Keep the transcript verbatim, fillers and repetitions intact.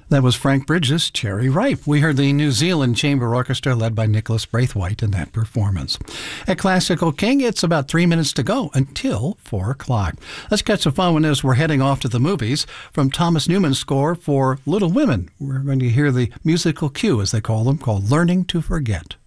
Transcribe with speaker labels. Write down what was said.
Speaker 1: That was Frank Bridges' Cherry Ripe. We heard the New Zealand Chamber Orchestra led by Nicholas Braithwaite in that performance. At Classical King, it's about three minutes to go until four o'clock. Let's catch some fun as we're heading off to the movies. From Thomas Newman's score for Little Women, we're going to hear the musical cue, as they call them, called Learning to Forget.